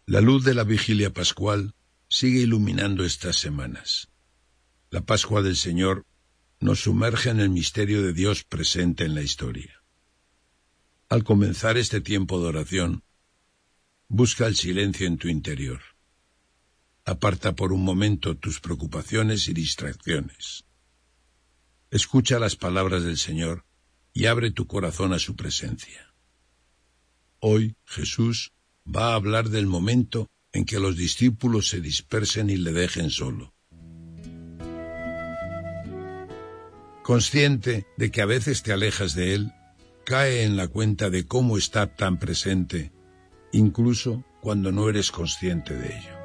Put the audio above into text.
La luz de la vigilia pascual sigue iluminando estas semanas. La Pascua del Señor nos sumerge en el misterio de Dios presente en la historia. Al comenzar este tiempo de oración, busca el silencio en tu interior. Aparta por un momento tus preocupaciones y distracciones. Escucha las palabras del Señor y abre tu corazón a su presencia. Hoy Jesús va a hablar del momento en que los discípulos se dispersen y le dejen solo. Consciente de que a veces te alejas de él, cae en la cuenta de cómo está tan presente, incluso cuando no eres consciente de ello.